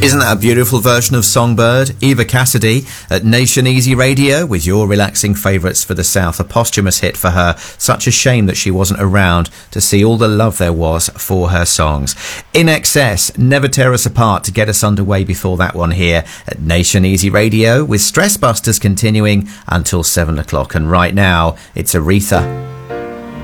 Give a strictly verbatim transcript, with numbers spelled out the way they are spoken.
Isn't that a beautiful version of Songbird? Eva Cassidy at Nation Easy Radio with your relaxing favourites for the South. A posthumous hit for her. Such a shame that she wasn't around to see all the love there was for her songs. In Excess, Never Tear Us Apart to get us underway before that one here at Nation Easy Radio with Stress Busters continuing until seven o'clock. And right now, it's Aretha.